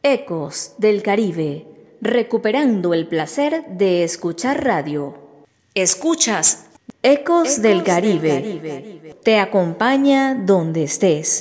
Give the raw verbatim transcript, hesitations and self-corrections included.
Ecos del Caribe, recuperando el placer de escuchar radio. Escuchas Ecos, Ecos del Caribe. del Caribe. Te acompaña donde estés.